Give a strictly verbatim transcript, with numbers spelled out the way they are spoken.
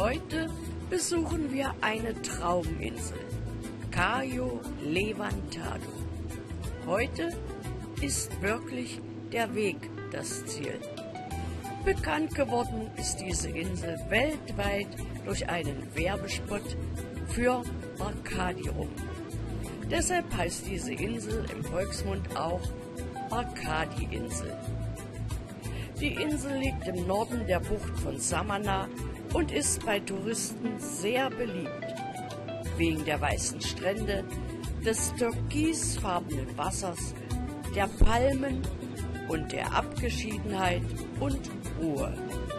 Heute besuchen wir eine Trauminsel, Cayo Levantado. Heute ist wirklich der Weg das Ziel. Bekannt geworden ist diese Insel weltweit durch einen Werbespot für Bacardi Rum. Deshalb heißt diese Insel im Volksmund auch Bacardi-Insel. Die Insel liegt im Norden der Bucht von Samaná und ist bei Touristen sehr beliebt, wegen der weißen Strände, des türkisfarbenen Wassers, der Palmen und der Abgeschiedenheit und Ruhe.